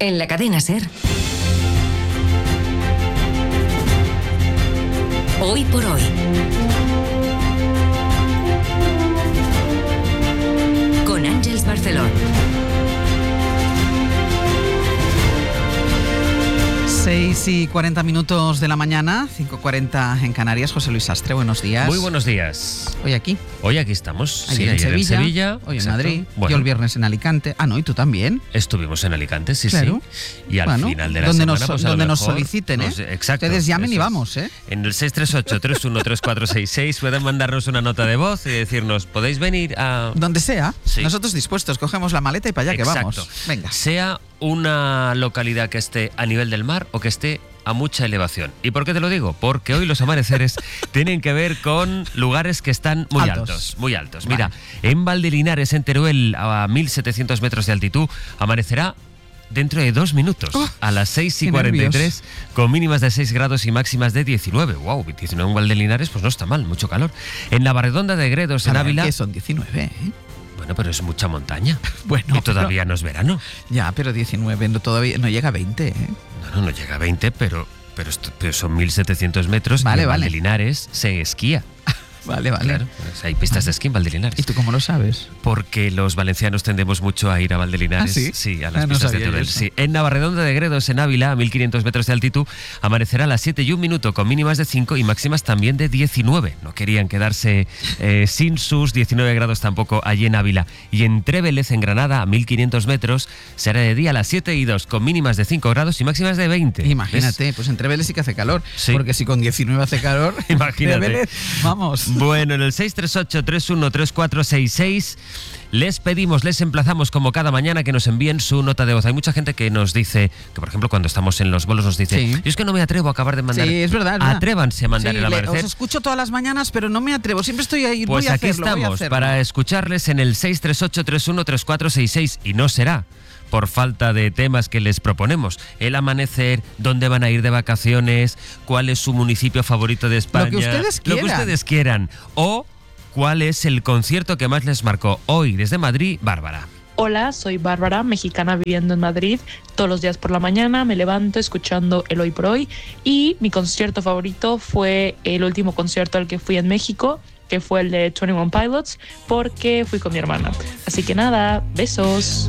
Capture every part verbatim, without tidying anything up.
En la cadena SER. Hoy por hoy. Con Ángeles Barceló. seis y cuarenta minutos de la mañana, cinco y cuarenta en Canarias. José Luis Sastre, buenos días. Muy buenos días. Hoy aquí. Hoy aquí estamos. Ayer sí, en ayer Sevilla, en Sevilla. hoy exacto. en Madrid, bueno, yo el viernes en Alicante. Ah, no, ¿y tú también? Estuvimos en Alicante, sí, claro. sí. Y al bueno, final de la donde semana, nos, pues a donde lo nos mejor soliciten, ¿eh? Nos, exacto. Ustedes llamen y es. vamos, ¿eh? En el seis tres ocho, tres uno tres cuatro seis seis pueden mandarnos una nota de voz y decirnos, ¿podéis venir a...? Donde sea, Sí. nosotros dispuestos, cogemos la maleta y para allá Exacto. que vamos. Venga. Sea una localidad que esté a nivel del mar o que esté a mucha elevación. ¿Y por qué te lo digo? Porque hoy los amaneceres tienen que ver con lugares que están muy Altos. altos. Muy altos. Vale. Mira, en Valdelinares, en Teruel, a mil setecientos metros de altitud, amanecerá dentro de dos minutos, Oh, a las seis y qué cuarenta y tres, nervios. con mínimas de seis grados y máximas de diecinueve. Wow, diecinueve en Valdelinares, pues no está mal, mucho calor. En Navarredonda de Gredos, en A ver, Ávila... que son diecinueve, ¿eh? Bueno, pero es mucha montaña. Bueno, Y todavía pero- no es verano. Ya, pero diecinueve no, todavía no llega a veinte, ¿eh? No, no, no llega a veinte, pero, pero, esto- pero son mil setecientos metros. Vale, y en vale. Valdelinares se esquía. Vale, vale. Claro, pues hay pistas de esquí en Valdelinares. ¿Y tú cómo lo sabes? Porque los valencianos tendemos mucho a ir a Valdelinares. ¿Ah, sí? a las Ah, no pistas de sabía yo Teruel. eso. Sí. En Navarredonda de Gredos, en Ávila, a mil quinientos metros de altitud, amanecerá a las siete y un minuto, con mínimas de cinco y máximas también de diecinueve. No querían quedarse eh, sin sus diecinueve grados tampoco allí en Ávila. Y en Trévelez, en Granada, a mil quinientos metros, será de día a las siete y dos, con mínimas de cinco grados y máximas de veinte. Imagínate, ¿Ves? pues en Trévelez sí que hace calor. Sí. Porque si con diecinueve hace calor, Imagínate. Trévelez, vamos. Bueno, en el seis tres ocho, tres uno tres cuatro seis seis les pedimos, les emplazamos como cada mañana que nos envíen su nota de voz. Hay mucha gente que nos dice, que por ejemplo cuando estamos en los bolos nos dice, Sí. yo es que no me atrevo a acabar de mandar. Sí, es verdad, es verdad. Atrévanse a mandar Sí, el le- amanecer. Os escucho todas las mañanas, pero no me atrevo. Siempre estoy ahí. Pues voy a aquí hacerlo, voy a estamos hacerlo. para escucharles en el seis tres ocho, tres uno tres cuatro seis seis y no será por falta de temas que les proponemos. El amanecer, dónde van a ir de vacaciones, cuál es su municipio favorito de España. Lo que ustedes Lo que quieran. ustedes quieran. O cuál es el concierto que más les marcó. Hoy desde Madrid, Bárbara. Hola, soy Bárbara, mexicana viviendo en Madrid. Todos los días por la mañana me levanto escuchando el Hoy por Hoy y mi concierto favorito fue el último concierto al que fui en México, que fue el de veintiuno Pilots, porque fui con mi hermana. Así que nada, besos.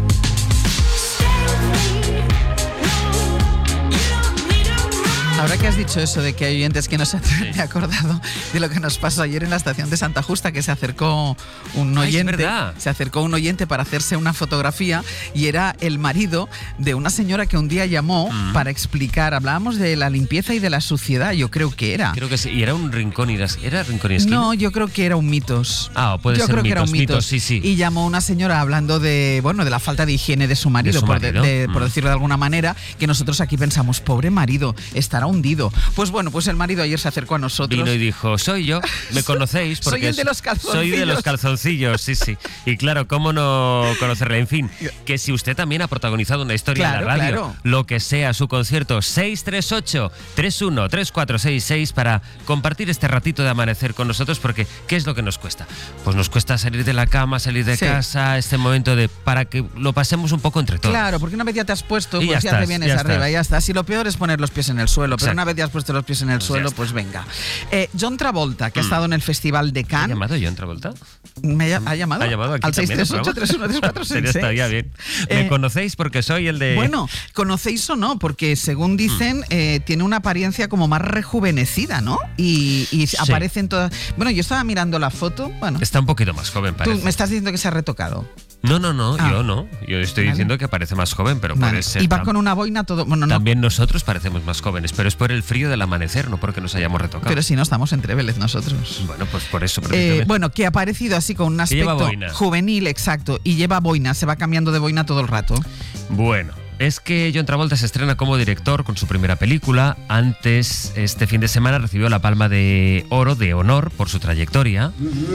Ahora que has dicho eso de que hay oyentes que no se atreven, Sí. me he acordado de lo que nos pasó ayer en la estación de Santa Justa, que se acercó un Ay, es oyente, verdad. se acercó un oyente para hacerse una fotografía y era el marido de una señora que un día llamó Mm. para explicar, hablábamos de la limpieza y de la suciedad, yo creo que era. Creo que sí. Y era un rincón y las- ¿Era rincón y esquina? No, yo creo que era un mitos. Ah, puede yo ser creo que era un mitos, mitos. mitos, sí, sí. Y llamó una señora hablando de, bueno, de la falta de higiene de su marido, su por, de- marido, de- por mm. decirlo de alguna manera, que nosotros aquí pensamos, pobre marido, estará hundido. Pues bueno, pues el marido ayer se acercó a nosotros. Vino y dijo, soy yo, me conocéis Soy porque el de los soy de los calzoncillos, sí, sí. Y claro, cómo no conocerle. En fin, que si usted también ha protagonizado una historia Claro, en la radio, claro. lo que sea su concierto, seis tres ocho, tres uno tres cuatro seis seis para compartir este ratito de amanecer con nosotros, porque ¿qué es lo que nos cuesta? Pues nos cuesta salir de la cama, salir de Sí. casa, este momento de para que lo pasemos un poco entre todos. Claro, porque una vez ya te has puesto, Y pues ya ya, te estás, vienes ya arriba, estás. ya está. Si lo peor es poner los pies en el suelo, pero Exacto. una vez ya has puesto los pies en el Pues ya suelo, está. pues venga. Eh, John Travolta, que ha Mm. estado en el Festival de ¿Ha Cannes, llamado John Travolta? me ha, ha llamado, ¿Ha llamado aquí al seis también, tres ocho, tres uno tres cuatro seis Sería seis. estaría bien. Eh, ¿Me conocéis? Porque soy el de... Bueno, ¿conocéis o no? Porque según dicen, eh, tiene una apariencia como más rejuvenecida, ¿no? Y, y Sí. aparecen todas... Bueno, yo estaba mirando la foto, bueno... Está un poquito más joven, Tú parece. me estás diciendo que se ha retocado. No, no, no, Ah. yo no. Yo estoy Vale. diciendo que parece más joven, pero Vale. puede ser. Y va tam- con una boina todo... Bueno, no, También nosotros parecemos más jóvenes, pero es por el frío del amanecer, no porque nos hayamos retocado. pero si no estamos en Trévelez nosotros. Bueno, pues por eso. Eh, precisamente. bueno, que ha aparecido así con un Que lleva aspecto boina. juvenil, exacto, y lleva boina, se va cambiando de boina todo el rato. Bueno, es que John Travolta se estrena como director con su primera película. Antes, este fin de semana, recibió la Palma de Oro de honor por su trayectoria.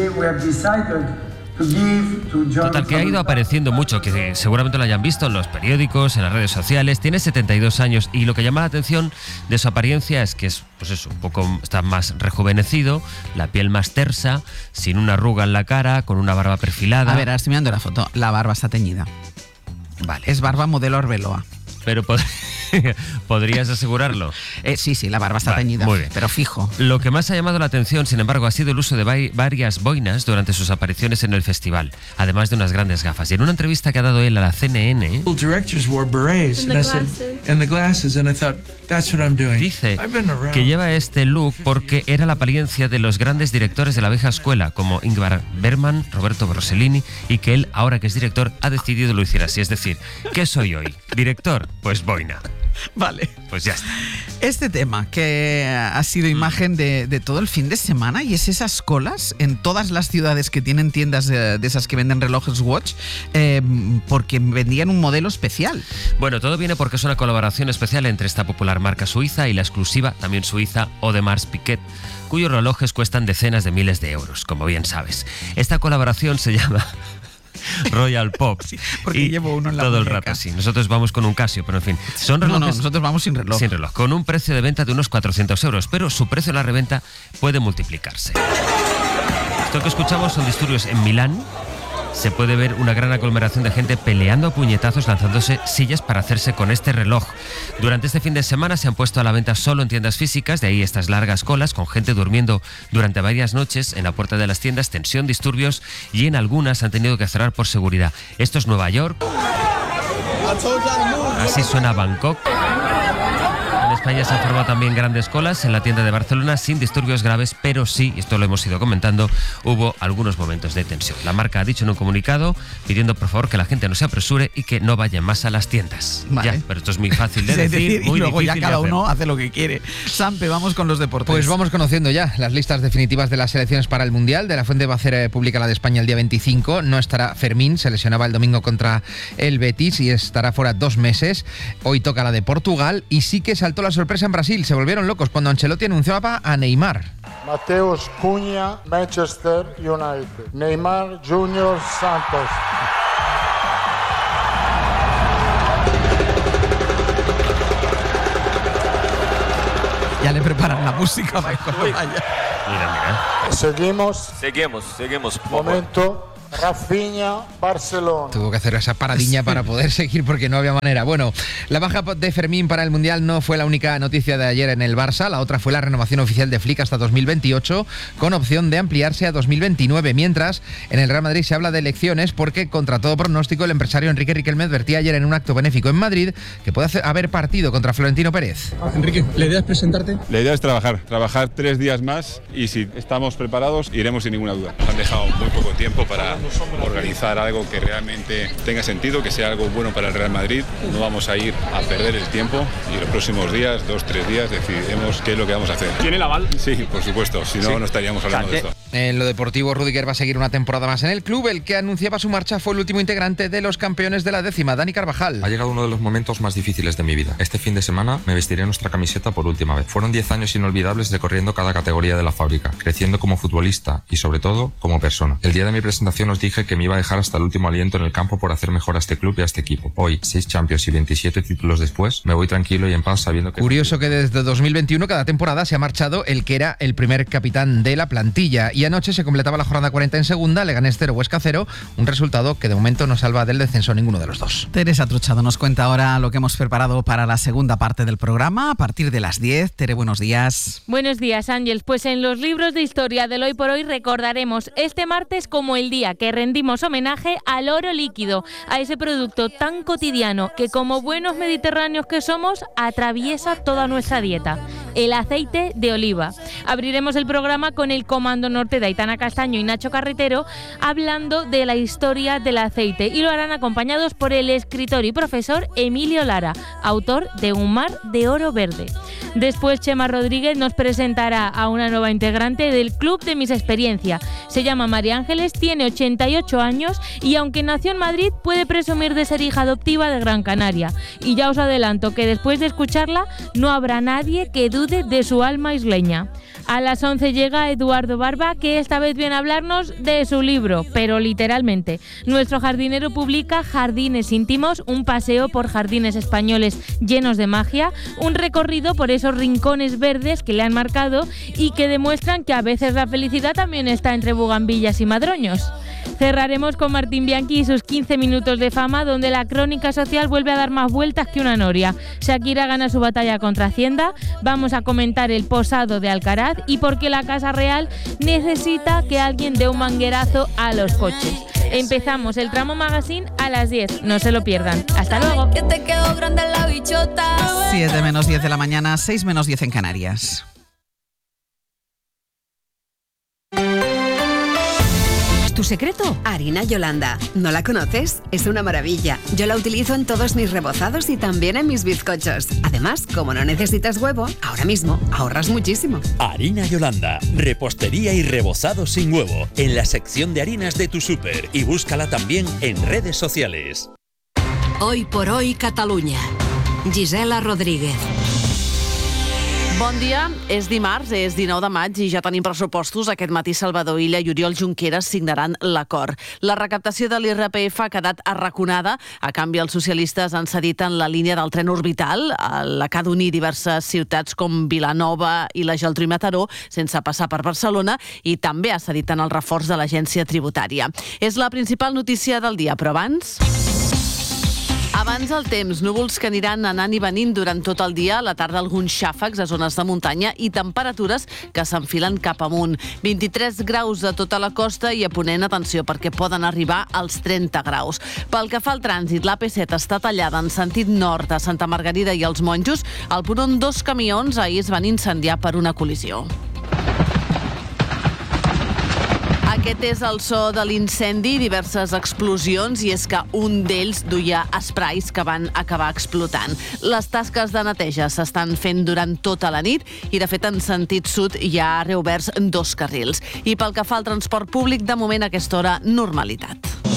Total, que ha ido apareciendo mucho, que seguramente lo hayan visto en los periódicos, en las redes sociales. Tiene setenta y dos años y lo que llama la atención de su apariencia es que es, pues eso, un poco, está más rejuvenecido, la piel más tersa, sin una arruga en la cara, con una barba perfilada. A ver, ahora estoy mirando la foto, la barba está teñida. Vale. Es barba modelo Arbeloa. pero pod- ¿podrías asegurarlo? Eh, sí, sí, la barba está Vale, teñida, muy bien. pero fijo. Lo que más ha llamado la atención, sin embargo, ha sido el uso de vai- varias boinas durante sus apariciones en el festival, además de unas grandes gafas. Y en una entrevista que ha dado él a la C N N, The directors wore berets, And and I the said, glasses. and the glasses, and I thought, that's what I'm doing. dice I've been around. que lleva este look porque era la apariencia de los grandes directores de la vieja escuela, como Ingmar Bergman, Roberto Rossellini, y que él, ahora que es director, ha decidido lo hiciera así. Es decir, ¿qué soy hoy? ¿Director? Pues boina. Vale. Pues ya está. Este tema que ha sido imagen de, de todo el fin de semana y es esas colas en todas las ciudades que tienen tiendas de, de esas que venden relojes Watch eh, porque vendían un modelo especial. Bueno, todo viene porque es una colaboración especial entre esta popular marca suiza y la exclusiva, también suiza, Audemars Piguet, cuyos relojes cuestan decenas de miles de euros, como bien sabes. Esta colaboración se llama Royal Pop. Sí, porque y llevo uno en la todo el muñeca. rato, sí. Nosotros vamos con un Casio, pero en fin. Son No, relojes no, nosotros vamos sin reloj. sin reloj, con un precio de venta de unos cuatrocientos euros, pero su precio en la reventa puede multiplicarse. Esto que escuchamos son disturbios en Milán. Se puede ver una gran aglomeración de gente peleando a puñetazos, lanzándose sillas para hacerse con este reloj. Durante este fin de semana se han puesto a la venta solo en tiendas físicas, de ahí estas largas colas, con gente durmiendo durante varias noches en la puerta de las tiendas, tensión, disturbios, y en algunas han tenido que cerrar por seguridad. Esto es Nueva York. Así suena Bangkok. En España se han formado también grandes colas en la tienda de Barcelona sin disturbios graves, pero sí, esto lo hemos ido comentando, hubo algunos momentos de tensión. La marca ha dicho en un comunicado pidiendo por favor que la gente no se apresure y que no vaya más a las tiendas. Vale. Ya, pero esto es muy fácil de Es decir, decir, muy y luego ya difícil cada de hacer. uno hace lo que quiere. Sampe, vamos con los deportes. Pues vamos conociendo ya las listas definitivas de las selecciones para el Mundial. De la Fuente va a hacer eh, pública la de España el día veinticinco. No estará Fermín, se lesionaba el domingo contra el Betis y estará fuera dos meses. Hoy toca la de Portugal y sí que saltó la sorpresa en Brasil. Se volvieron locos cuando Ancelotti anunció a Neymar. Mateus Cunha, Manchester United. Neymar Junior Santos. Ya le preparan la música para cuando vaya. Mira, mira. Seguimos. Seguimos, seguimos. por favor. Momento. Rafinha, Barcelona. Tuvo que hacer esa paradiña para poder seguir porque no había manera. Bueno, la baja de Fermín para el Mundial no fue la única noticia de ayer en el Barça. La otra fue la renovación oficial de Flick hasta dos mil veintiocho con opción de ampliarse a dos mil veintinueve. Mientras, en el Real Madrid se habla de elecciones porque, contra todo pronóstico, el empresario Enrique Riquelme advertía ayer en un acto benéfico en Madrid que puede hacer- haber partido contra Florentino Pérez. Enrique, ¿la idea es presentarte? La idea es trabajar, trabajar tres días más y si estamos preparados iremos sin ninguna duda. Han dejado muy poco tiempo para organizar algo que realmente tenga sentido, que sea algo bueno para el Real Madrid. No vamos a ir a perder el tiempo y los próximos días, dos, tres días, decidiremos qué es lo que vamos a hacer. ¿Tiene el aval? Sí, por supuesto, si no, Sí. no estaríamos hablando de esto. En lo deportivo, Rüdiger va a seguir una temporada más en el club. El que anunciaba su marcha fue el último integrante de los campeones de la décima, Dani Carvajal. Ha llegado uno de los momentos más difíciles de mi vida. Este fin de semana me vestiré nuestra camiseta por última vez. Fueron diez años inolvidables recorriendo cada categoría de la fábrica, creciendo como futbolista y sobre todo como persona. El día de mi presentación os dije que me iba a dejar hasta el último aliento en el campo por hacer mejor a este club y a este equipo. Hoy, seis Champions y veintisiete títulos después, me voy tranquilo y en paz sabiendo que... Curioso que desde dos mil veintiuno cada temporada se ha marchado el que era el primer capitán de la plantilla y anoche se completaba la jornada cuarenta en segunda, Leganés cero, Huesca cero, un resultado que de momento no salva del descenso a ninguno de los dos. Teresa Truchado nos cuenta ahora lo que hemos preparado para la segunda parte del programa a partir de las diez. Tere, buenos días. Buenos días, Ángels. Pues en los libros de historia del Hoy por Hoy recordaremos este martes como el día que rendimos homenaje al oro líquido, a ese producto tan cotidiano que como buenos mediterráneos que somos atraviesa toda nuestra dieta, el aceite de oliva. Abriremos el programa con el Comando Norte de Aitana Castaño y Nacho Carretero hablando de la historia del aceite y lo harán acompañados por el escritor y profesor Emilio Lara, autor de Un mar de oro verde. Después Chema Rodríguez nos presentará a una nueva integrante del Club de Mis Experiencia. Se llama María Ángeles, tiene ochenta y ocho años y aunque nació en Madrid puede presumir de ser hija adoptiva de Gran Canaria. Y ya os adelanto que después de escucharla no habrá nadie que dude de su alma isleña. A las once llega Eduardo Barba, que esta vez viene a hablarnos de su libro, pero literalmente. Nuestro jardinero publica Jardines íntimos, un paseo por jardines españoles llenos de magia, un recorrido por esos rincones verdes que le han marcado y que demuestran que a veces la felicidad también está entre bugambillas y madroños. Cerraremos con Martín Bianchi y sus quince minutos de fama, donde la crónica social vuelve a dar más vueltas que una noria. Shakira gana su batalla contra Hacienda, vamos a comentar el posado de Alcaraz y por qué la Casa Real necesita que alguien dé un manguerazo a los coches. Empezamos el Tramo Magazine a las diez, no se lo pierdan. Hasta luego. siete menos diez de la mañana, seis menos diez en Canarias. ¿Tu secreto? Harina Yolanda. ¿No la conoces? Es una maravilla. Yo la utilizo en todos mis rebozados y también en mis bizcochos. Además, como no necesitas huevo, ahora mismo ahorras muchísimo. Harina Yolanda. Repostería y rebozado sin huevo. En la sección de harinas de tu súper. Y búscala también en redes sociales. Hoy por hoy, Catalunya. Gisela Rodríguez. Bon dia, és dimarts, és dinou de maig i ja tenim pressupostos. Aquest matí Salvador Illa i Oriol Junqueras signaran l'acord. La recaptació de l'I R P F ha quedat arraconada. A canvi, els socialistes han cedit en la línia del tren orbital, la que ha d'unir diverses ciutats com Vilanova i la Geltrú i Mataró, sense passar per Barcelona, i també ha cedit en el reforç de l'agència tributària. És la principal notícia del dia, però abans... Abans el temps, núvols que aniran anant i venint durant tot el dia, a la tarda alguns xàfecs a zones de muntanya i temperatures que s'enfilen cap amunt. vint-i-tres graus a tota la costa i a Ponent, atenció, perquè poden arribar als trenta graus. Pel que fa al trànsit, l'A P set està tallada en sentit nord a Santa Margarida i els Monjos, al punt on dos camions ahir es van incendiar per una col·lisió. Aquest és el so de l'incendi, diverses explosions, i és que un d'ells duia esprais que van acabar explotant. Les tasques de neteja s'estan fent durant tota la nit i, de fet, en sentit sud hi ha reoberts dos carrils. I pel que fa al transport públic, de moment a aquesta hora, normalitat.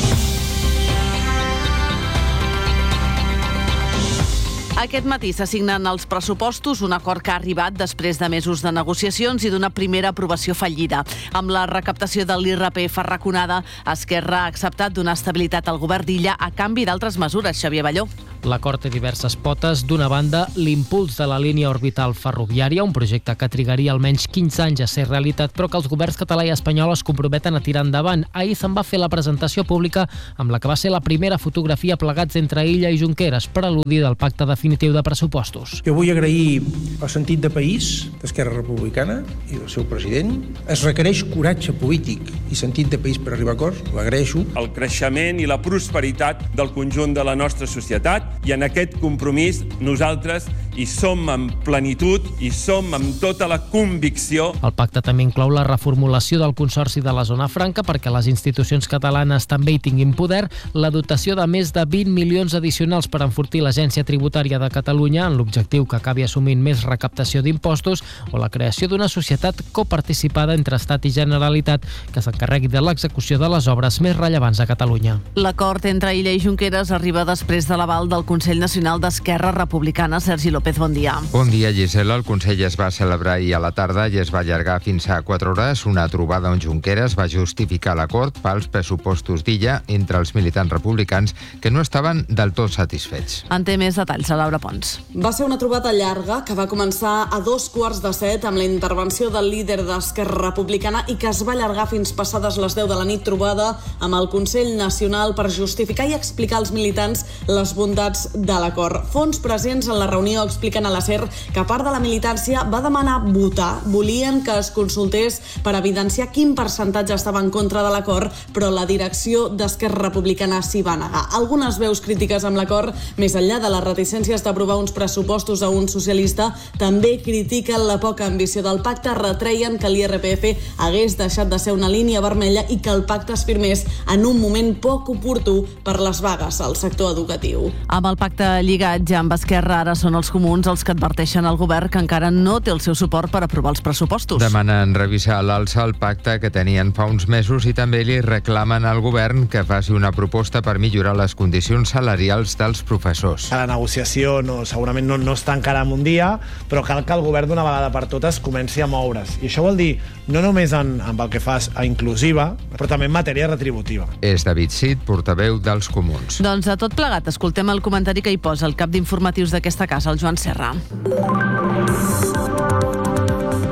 Aquest matí s'assignen els pressupostos, un acord que ha arribat després de mesos de negociacions i d'una primera aprovació fallida. Amb la recaptació de l'I R P F arraconada, Esquerra ha acceptat donar estabilitat al govern d'Illa a canvi d'altres mesures. Xavier Balló. L'acord té diverses potes. D'una banda, l'impuls de la línia orbital ferroviària, un projecte que trigaria almenys quinze anys a ser realitat, però que els governs català i espanyol es comprometen a tirar endavant. Ahir se'n va fer la presentació pública amb la que va ser la primera fotografia plegats entre Illa i Junqueras, preludi del pacte definitiu de pressupostos. Jo vull agrair el sentit de país d'Esquerra Republicana i del seu president. Es requereix coratge polític i sentit de país per arribar a acords, l'agraeixo. El creixement i la prosperitat del conjunt de la nostra societat, i en aquest compromís nosaltres hi som en plenitud i som amb tota la convicció. El pacte també inclou la reformulació del Consorci de la Zona Franca perquè les institucions catalanes també hi tinguin poder, la dotació de més de vint milions addicionals per enfortir l'Agència Tributària de Catalunya en l'objectiu que acabi assumint més recaptació d'impostos, o la creació d'una societat coparticipada entre Estat i Generalitat que s'encarregui de l'execució de les obres més rellevants a Catalunya. L'acord entre Illa i Junqueras arriba després de l'aval del Consell Nacional d'Esquerra Republicana. Sergi López, bon dia. Bon dia, Gisela. El Consell es va celebrar ahir a la tarda i es va allargar fins a quatre hores. Una trobada on Junqueras va justificar l'acord pels pressupostos d'Illa entre els militants republicans que no estaven del tot satisfets. En té més detalls a Laura Pons. Va ser una trobada llarga que va començar a dos quarts de set amb la intervenció del líder d'Esquerra Republicana i que es va allargar fins passades les deu de la nit, trobada amb el Consell Nacional per justificar i explicar als militants les bondats de l'acord. Fons presents en la reunió expliquen a la SER que a part de la militància va demanar votar. Volien que es consultés per evidenciar quin percentatge estava en contra de l'acord, però la direcció d'Esquerra Republicana s'hi va negar. Algunes veus crítiques amb l'acord, més enllà de les reticències d'aprovar uns pressupostos a un socialista, també critiquen la poca ambició del pacte, retreien que l'I R P F hagués deixat de ser una línia vermella i que el pacte es firmés en un moment poc oportú per les vagues al sector educatiu. Amb el pacte lligat ja amb Esquerra, ara són els comuns els que adverteixen al govern que encara no té el seu suport per aprovar els pressupostos. Demanen revisar a l'alça el pacte que tenien fa uns mesos i també li reclamen al govern que faci una proposta per millorar les condicions salarials dels professors. La negociació no, segurament no, no està encara en un dia, però cal que el govern d'una vegada per totes comenci a moure's. I això vol dir no només en, en el que fa a inclusiva, però també en matèria retributiva. És David Cid, portaveu dels comuns. Doncs de tot plegat, escoltem el comentari que hi posa el cap d'informatius d'aquesta casa, el Joan Serra.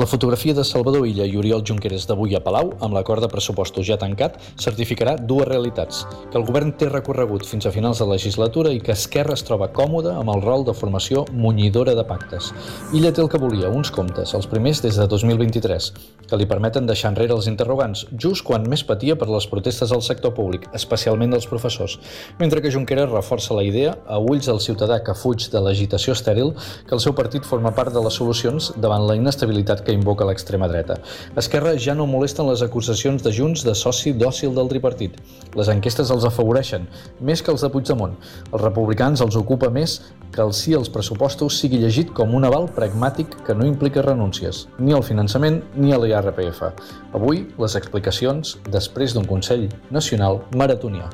La fotografia de Salvador Illa i Oriol Junqueras d'avui a Palau, amb l'acord de pressupostos ja tancat, certificarà dues realitats: que el govern té recorregut fins a finals de legislatura i que Esquerra es troba còmode amb el rol de formació munyidora de pactes. Illa té el que volia, uns comptes, els primers des de dos mil vint-i-tres, que li permeten deixar enrere els interrogants, just quan més patia per les protestes del sector públic, especialment dels professors, mentre que Junqueras reforça la idea, a ulls del ciutadà que fuig de l'agitació estèril, que el seu partit forma part de les solucions davant la inestabilitat que invoca l'extrema dreta. Esquerra ja no molesten les acusacions de Junts de soci dòcil del tripartit. Les enquestes els afavoreixen, més que els de Puigdemont. Els republicans els ocupa més que el sí als pressupostos sigui llegit com un aval pragmàtic que no implica renúncies, ni al finançament ni a l'I R P F. Avui, les explicacions després d'un Consell Nacional maratonià.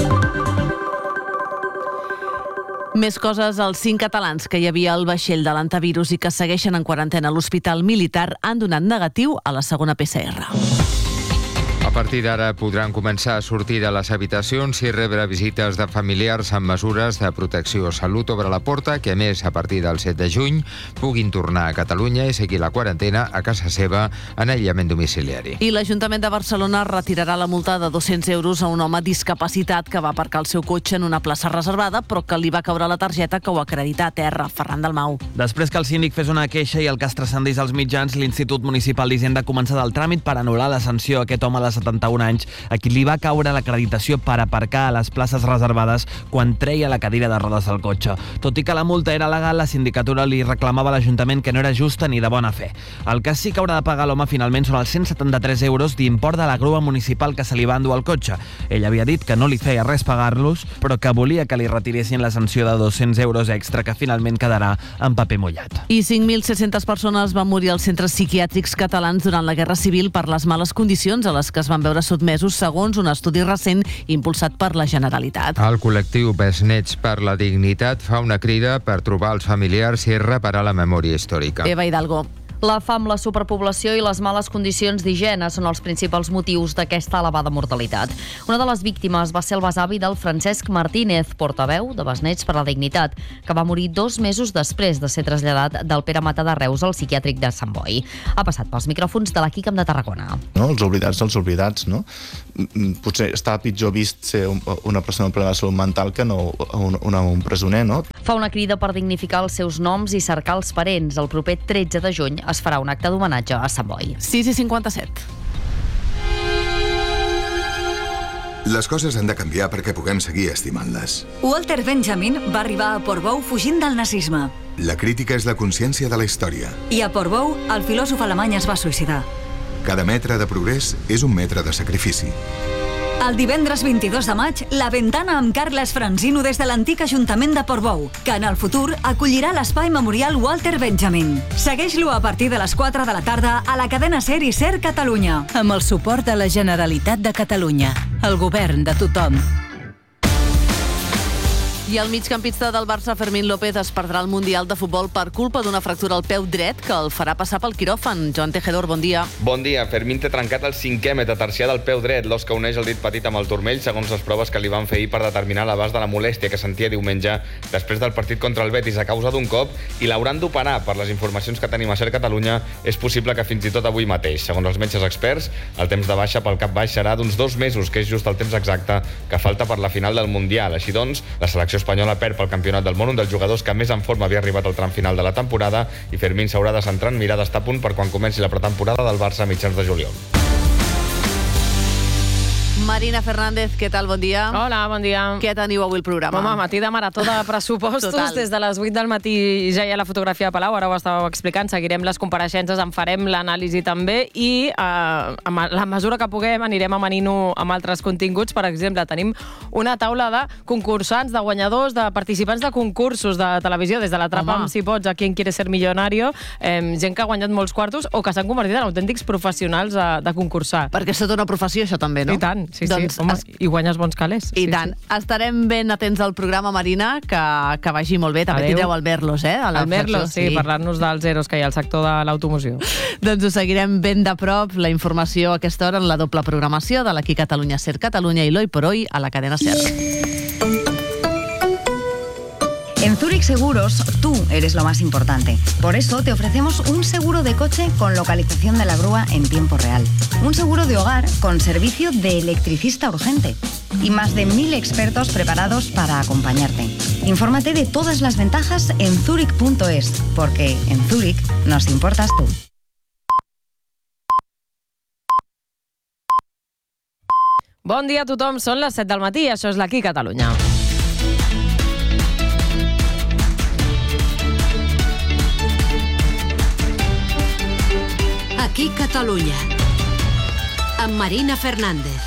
Més coses, els cinc catalans que hi havia al vaixell de l'antivirus i que segueixen en quarantena a l'Hospital Militar han donat negatiu a la segona P C R. A partir d'ara podran començar a sortir de les habitacions i rebre visites de familiars amb mesures de protecció. Salut obre la porta que, a més, a partir del set de juny, puguin tornar a Catalunya i seguir la quarantena a casa seva en aïllament domiciliari. I l'Ajuntament de Barcelona retirarà la multa de dos-cents euros a un home discapacitat que va aparcar el seu cotxe en una plaça reservada però que li va caure la targeta que ho acredita a terra. Ferran Dalmau. Després que el síndic fes una queixa i el cas transcendís als mitjans, l'Institut Municipal d'Hisenda ha començat el tràmit per anul·lar la sanció a aquest home de setanta-un anys a qui li va caure l'acreditació per aparcar a les places reservades quan treia la cadira de rodes del cotxe. Tot i que la multa era legal, la sindicatura li reclamava a l'Ajuntament que no era justa ni de bona fe. El que sí que haurà de pagar l'home finalment són els cent setanta-tres euros d'import de la grua municipal que se li va endur al cotxe. Ell havia dit que no li feia res pagar-los, però que volia que li retiressin la sanció de dos-cents euros extra que finalment quedarà en paper mullat. I cinc mil set-centes persones van morir als centres psiquiàtrics catalans durant la Guerra Civil per les males condicions a les que es van veure sotmesos, segons un estudi recent impulsat per la Generalitat. El col·lectiu Besnets per la Dignitat fa una crida per trobar els familiars i reparar la memòria històrica. Eva Hidalgo. La fam, la superpoblació i les males condicions d'higiene són els principals motius d'aquesta elevada mortalitat. Una de les víctimes va ser el besavi del Francesc Martínez, portaveu de Besnets per la Dignitat, que va morir dos mesos després de ser traslladat del Pere Mata de Reus al psiquiàtric de Sant Boi. Ha passat pels micròfons de l'Equip de Tarragona. No, els oblidats dels oblidats, no? Potser està pitjor vist ser una persona amb problema de salut mental que no un, un, un presoner, no? Fa una crida per dignificar els seus noms i cercar els parents. El proper tretze de juny es farà un acte d'homenatge a Sant Boi. sis i cinquanta-set. Les coses han de canviar perquè puguem seguir estimant-les. Walter Benjamin va arribar a Portbou fugint del nazisme. La crítica és la consciència de la història. I a Portbou, el filòsof alemany es va suïcidar. Cada metre de progrés és un metre de sacrifici. El divendres vint-i-dos de maig, La Ventana amb Carles Franzino des de l'antic Ajuntament de Portbou, que en el futur acollirà l'espai memorial Walter Benjamin. Segueix-lo a partir de les quatre de la tarda a la cadena SER i SER Catalunya. Amb el suport de la Generalitat de Catalunya. El govern de tothom. I el migcampista del Barça, Fermín López, es perdrà el Mundial de Futbol per culpa d'una fractura al peu dret que el farà passar pel quiròfan. Joan Tejedor, bon dia. Bon dia. Fermín té trencat el cinquè metatarsià del peu dret, l'os que uneix el dit petit amb el turmell, segons les proves que li van fer ahir per determinar l'abast de la molèstia que sentia diumenge després del partit contra el Betis a causa d'un cop, i l'hauran d'operar. Per les informacions que tenim a SER Catalunya, és possible que fins i tot avui mateix. Segons els metges experts, el temps de baixa pel cap baix serà d'uns dos mesos, que és just el temps exacte que falta per la final del Mundial. Així doncs, la selecció espanyola perd pel Campionat del Món, un dels jugadors que més en forma havia arribat al tram final de la temporada, i Fermín s'haurà de centrar en mirar d'estar a punt per quan comenci la pretemporada del Barça a mitjans de juliol. Marina Fernández, què tal? Bon dia. Hola, bon dia. Què teniu avui el programa? Home, matí de marató de pressupostos. Total. Des de les vuit del matí ja hi ha la fotografia de Palau, ara ho estàveu explicant, seguirem les compareixences, en farem l'anàlisi també i eh, a la mesura que puguem anirem amanint-ho amb altres continguts. Per exemple, tenim una taula de concursants, de guanyadors, de participants de concursos de televisió, des de l'Atrapa'm si pots a Quién quiere ser millonario, eh, gent que ha guanyat molts quartos o que s'han convertit en autèntics professionals de, de concursar. Perquè és tota una professió, això també, no? I tant. Sí, doncs, sí, home, es... i guanyes bons calés. I sí, tant. Sí. Estarem ben atents al programa, Marina, que, que vagi molt bé. També Adeu. Tindreu el Merlos, eh? El Merlos, sí, sí. Parlar-nos dels zeros que hi ha al sector de l'automoció. Doncs ho seguirem ben de prop, la informació a aquesta hora en la doble programació de l'Aquí Catalunya, SER Catalunya i l'Hoy por Hoy a la cadena SER. En Zurich Seguros, tú eres lo más importante. Por eso te ofrecemos un seguro de coche con localización de la grúa en tiempo real. Un seguro de hogar con servicio de electricista urgente. Y más de mil expertos preparados para acompañarte. Infórmate de todas las ventajas en zurich punto es, porque en Zurich nos importas tú. Bon dia a tothom, són les set del matí, això és l'Aquí Catalunya. Aquí Catalunya, amb Marina Fernández.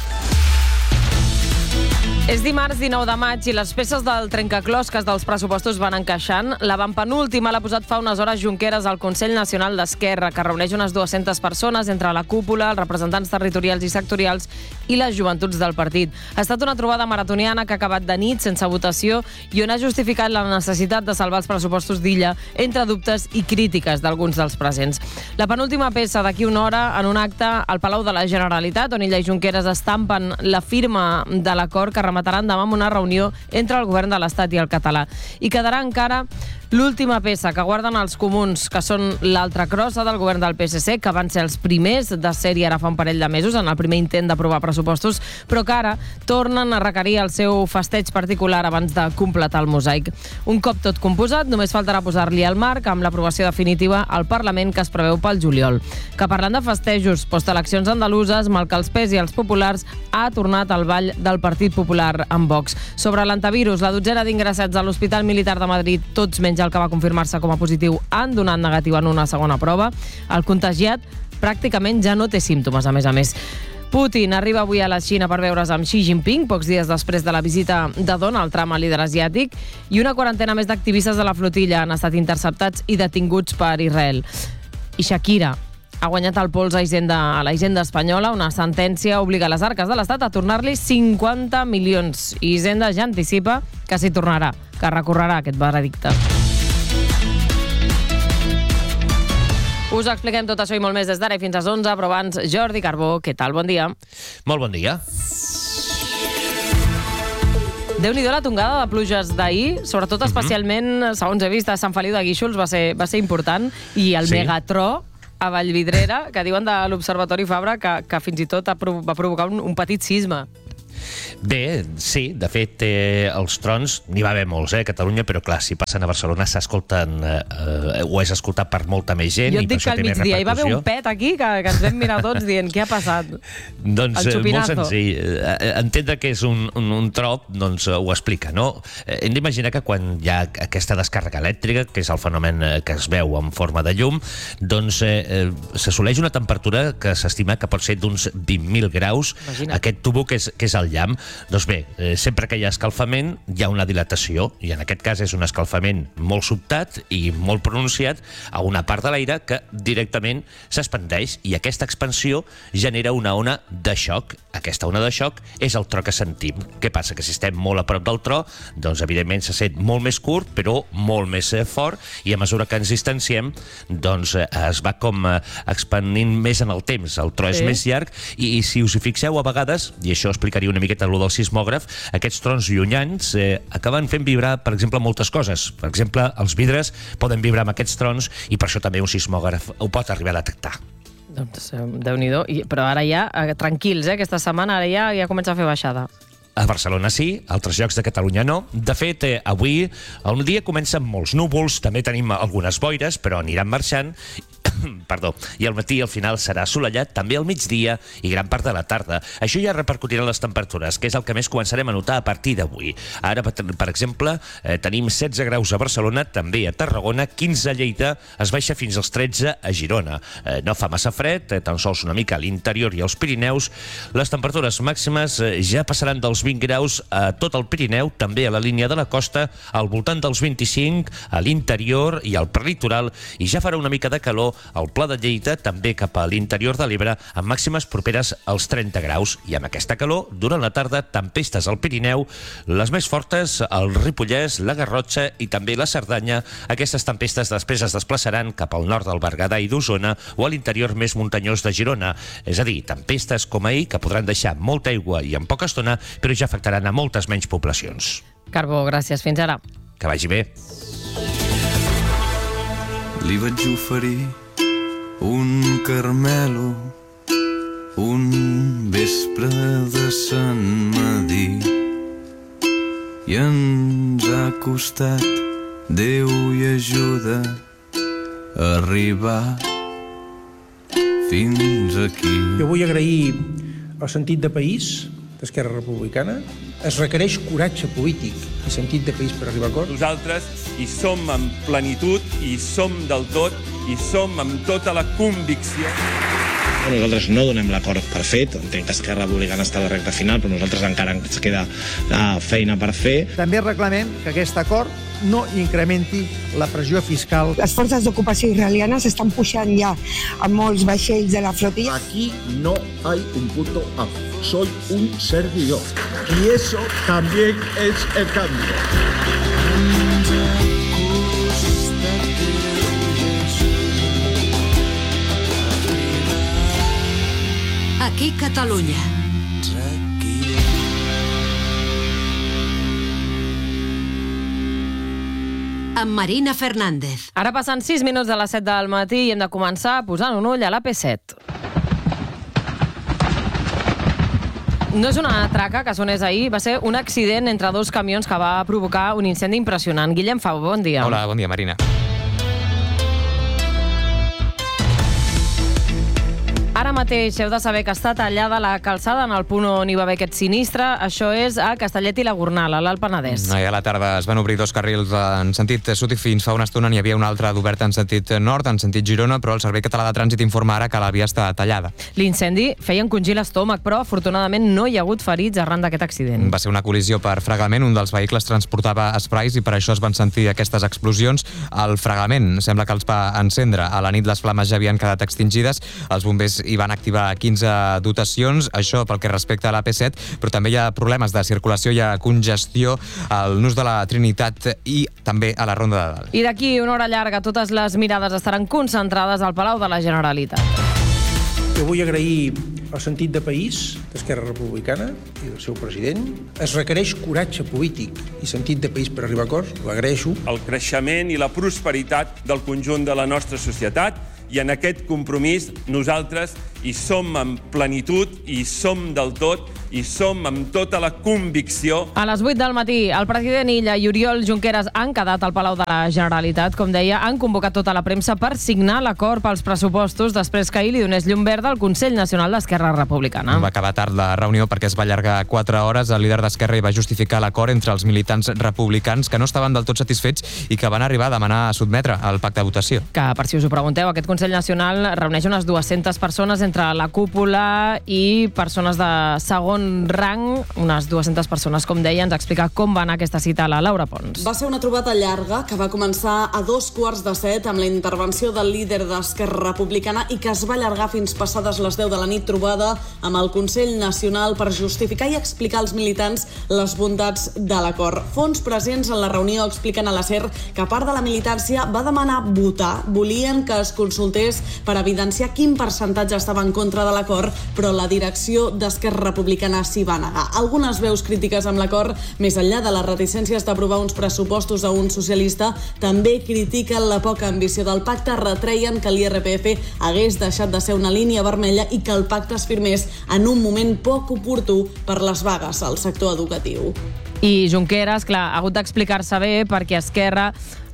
És dimarts dinou de maig i les peces del trencaclosques dels pressupostos van encaixant. La penúltima l'ha posat fa unes hores Junqueras al Consell Nacional d'Esquerra, que reuneix unes dues-centes persones entre la cúpula, els representants territorials i sectorials i les joventuts del partit. Ha estat una trobada maratoniana que ha acabat de nit, sense votació, i on ha justificat la necessitat de salvar els pressupostos d'Illa entre dubtes i crítiques d'alguns dels presents. La penúltima peça d'aquí una hora en un acte al Palau de la Generalitat, on Illa i Junqueras estampen la firma de l'acord que remataran demà amb una reunió entre el govern de l'Estat i el català. I quedarà encara l'última peça que guarden els comuns, que són l'altra crossa del govern del P S C, que van ser els primers de sèrie ara fa un parell de mesos en el primer intent d'aprovar pressupostos, però que ara tornen a requerir el seu festeig particular abans de completar el mosaic. Un cop tot composat, només faltarà posar-li el marc amb l'aprovació definitiva al Parlament que es preveu pel juliol. Que parlant de festejos posteleccions andaluses, Malcalspés i els populars ha tornat al ball del Partit Popular amb Vox. Sobre l'antivirus, la dotzena d'ingressats a l'Hospital Militar de Madrid, tots menys el que va confirmar-se com a positiu, han donat negatiu en una segona prova. El contagiat pràcticament ja no té símptomes, a més a més. Putin arriba avui a la Xina per veure's amb Xi Jinping, pocs dies després de la visita de Donald Trump al líder asiàtic, i una quarantena més d'activistes de la flotilla han estat interceptats i detinguts per Israel. I Shakira ha guanyat el pols a Hisenda, a la Hisenda espanyola. Una sentència obliga les arques de l'Estat a tornar-li cinquanta milions. I Hisenda ja anticipa que s'hi tornarà, que recorrerà aquest veredicte. Us expliquem tot això i molt més des d'ara i fins a les onze, però abans, Jordi Carbó, què tal? Bon dia. Molt bon dia. Déu-n'hi-do la tongada de pluges d'ahir, sobretot especialment, segons he vist, a Sant Feliu de Guíxols va ser, va ser important, i el sí. megatró a Vallvidrera, que diuen de l'Observatori Fabra que, que fins i tot va provocar un, un petit sisme. Bé, sí, de fet, eh, els trons n'hi va haver molts, eh, a Catalunya, però clar, si passen a Barcelona s'escolten, eh, ho és escoltat per molta més gent. Jo et dic que al migdia hi va haver un pet aquí que, que ens vam mirar tots dient què ha passat. Doncs molt senzill. Entendre que és un, un, un trop, doncs ho explica, no? Hem d'imaginar que quan hi ha aquesta descàrrega elèctrica, que és el fenomen que es veu en forma de llum, doncs eh, s'assoleix una temperatura que s'estima que pot ser d'uns vint mil graus. Imagina. Aquest tubo que és, que és el llamp. Doncs bé, eh, sempre que hi ha escalfament hi ha una dilatació, i en aquest cas és un escalfament molt sobtat i molt pronunciat a una part de l'aire que directament s'expandeix, i aquesta expansió genera una ona de xoc. Aquesta ona de xoc és el tro que sentim. Què passa? Que si estem molt a prop del tro, doncs evidentment se sent molt més curt, però molt més fort, i a mesura que ens distanciem, doncs es va com expandint més en el temps. El tro és sí. més llarg, i, i si us hi fixeu a vegades, i això explicaria una miqueta lo del sismògraf, aquests trons llunyans eh, acaben fent vibrar, per exemple, moltes coses. Per exemple, els vidres poden vibrar amb aquests trons, i per això també un sismògraf ho pot arribar a detectar. Doncs Déu-n'hi-do. Però ara ja, eh, tranquils, eh, aquesta setmana, ara ja, ja comença a fer baixada. A Barcelona sí, a altres llocs de Catalunya no. De fet, eh, avui el dia comença amb molts núvols, també tenim algunes boires, però aniran marxant. Perdó, i al matí al final serà assolellat, també al migdia i gran part de la tarda. Això ja repercutirà en les temperatures, que és el que més començarem a notar a partir d'avui. Ara, per exemple, eh, tenim setze graus a Barcelona, també a Tarragona, quinze a Lleida, es baixa fins als tretze a Girona. Eh, no fa massa fred, eh, tan sols una mica a l'interior i als Pirineus. Les temperatures màximes eh, ja passaran dels vint graus a tot el Pirineu, també a la línia de la costa, al voltant dels vint-i-cinc, a l'interior i al prelitoral, i ja farà una mica de calor al Pla de Lleida, també cap a l'interior de l'Ebre, amb màximes properes als trenta graus. I amb aquesta calor, durant la tarda, tempestes al Pirineu, les més fortes al Ripollès, la Garrotxa i també la Cerdanya. Aquestes tempestes després es desplaçaran cap al nord del Berguedà i d'Osona o a l'interior més muntanyós de Girona. És a dir, tempestes com ahir que podran deixar molta aigua i en poca estona, però ja afectaran a moltes menys poblacions. Carbó, gràcies. Fins ara. Que vagi bé. Li vaig oferir un caramelo un vespre de Sant Madí i ens ha costat, Déu i ajuda, arribar fins aquí. Jo vull agrair el sentit de país d'Esquerra Republicana. Es requereix coratge polític i sentit de país per arribar a acord. Nosaltres hi som en plenitud, hi som del tot, hi som amb tota la convicció. Nosaltres no donem l'acord per fet, entenc que Esquerra Republicana està a la recta final, però nosaltres encara ens queda uh, feina per fer. També reclamem que aquest acord no incrementi la pressió fiscal. Les forces d'ocupació israelianes estan pujant ja a molts vaixells de la flotilla. Aquí no hay un punto A. Soy un servidor. Y eso también es el cambio. Aquí Catalunya. Amb Marina Fernández. Ara passen sis minuts de les set del matí i hem de començar posant un ull a l'A P set. No és una traca que sonés ahir, va ser un accident entre dos camions que va provocar un incendi impressionant. Guillem Fau, bon dia. Hola, bon dia, Marina. Ara mateix heu de saber que està tallada la calçada en el punt on hi va haver aquest sinistre. Això és a Castellet i la Gornal, a l'Alt Penedès. Ahir a la tarda es van obrir dos carrils en sentit sud i fins fa una estona n'hi havia un altre d'obert en sentit nord, en sentit Girona, però el Servei Català de Trànsit informa ara que la via està tallada. L'incendi feia encongir l'estómac, però afortunadament no hi ha hagut ferits arran d'aquest accident. Va ser una col·lisió per fregament, un dels vehicles transportava esprais i per això es van sentir aquestes explosions. El fregament sembla que els va encendre. A la nit les flames ja havien quedat extingides, els bombers hi van activar quinze dotacions, això pel que respecta a l'A P set, però també hi ha problemes de circulació, hi ha congestió al nus de la Trinitat i també a la Ronda de Dalt. I d'aquí una hora llarga totes les mirades estaran concentrades al Palau de la Generalitat. Jo vull agrair el sentit de país d'Esquerra Republicana i del seu president. Es requereix coratge polític i sentit de país per arribar a acords, l'agraeixo. El creixement i la prosperitat del conjunt de la nostra societat, i en aquest compromís nosaltres hi som en plenitud, hi som del tot, hi som amb tota la convicció. A les vuit del matí, el president Illa i Oriol Junqueras han quedat al Palau de la Generalitat. Com deia, han convocat tota la premsa per signar l'acord pels pressupostos després que ahir li donés llum verda al Consell Nacional d'Esquerra Republicana. Va acabar tard la reunió perquè es va allargar quatre hores. El líder d'Esquerra hi va justificar l'acord entre els militants republicans que no estaven del tot satisfets i que van arribar a demanar sotmetre el pacte de votació. Que, per si us ho pregunteu, aquest Consell Nacional reuneix unes dues-centes persones entre la cúpula i persones de segon rang, unes dues-centes persones, com deia. Ens explica com va anar aquesta cita a la Laura Pons. Va ser una trobada llarga que va començar a dos quarts de set amb la intervenció del líder d'Esquerra Republicana i que es va allargar fins passades les deu de la nit, trobada amb el Consell Nacional per justificar i explicar als militants les bondats de l'acord. Fons presents en la reunió expliquen a la SER que a part de la militància va demanar votar, volien que es consultés per evidenciar quin percentatge estava en contra de l'acord, però la direcció d'Esquerra Republicana s'hi va negar. Algunes veus crítiques amb l'acord, més enllà de les reticències d'aprovar uns pressupostos a un socialista, també critiquen la poca ambició del pacte, retreien que l'I R P F hagués deixat de ser una línia vermella i que el pacte es firmés en un moment poc oportú per les vagues al sector educatiu. I Junqueras, clar, ha hagut d'explicar-se bé perquè Esquerra